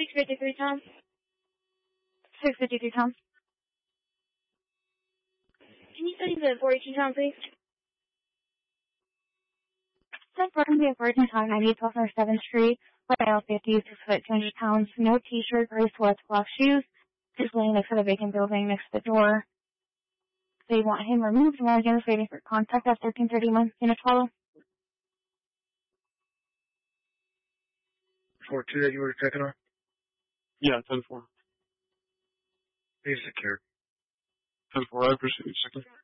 653 Tom. 653 Tom. Can you study the 418 Tom, please? 10-4 Virgin Tom, 98 12 North 7th Street. Male, 50, 6 foot, 200 pounds. No t-shirt, gray sweats, black shoes. He's laying next to the vacant building next to the door. They want him removed. We're again waiting for contact at 1331 Unit 12. 4-2 that you were checking on? Yeah, 10-4. He's secured. 10-4, I appreciate you checking.